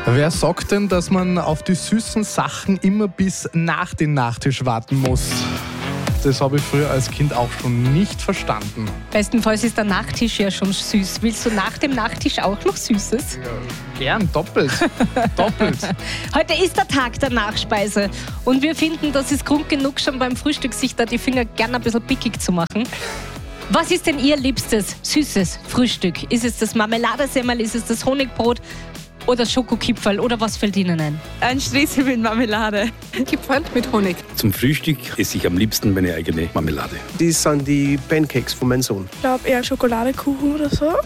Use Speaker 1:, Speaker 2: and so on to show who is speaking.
Speaker 1: Wer sagt denn, dass man auf die süßen Sachen immer bis nach den Nachtisch warten muss? Das habe ich früher als Kind auch schon nicht verstanden.
Speaker 2: Bestenfalls ist der Nachtisch ja schon süß. Willst du nach dem Nachtisch auch noch Süßes?
Speaker 1: Ja, gern, doppelt. Doppelt.
Speaker 2: Heute ist der Tag der Nachspeise und wir finden, das ist Grund genug, schon beim Frühstück sich da die Finger gerne ein bisschen pickig zu machen. Was ist denn Ihr liebstes, süßes Frühstück? Ist es das Marmeladesemmel, ist es das Honigbrot oder Schokokipferl oder was fällt Ihnen ein?
Speaker 3: Ein Strießel mit Marmelade.
Speaker 4: Kipferl mit Honig.
Speaker 5: Zum Frühstück esse ich am liebsten meine eigene Marmelade.
Speaker 6: Das sind die Pancakes von meinem Sohn.
Speaker 7: Ich glaube eher Schokoladekuchen oder so.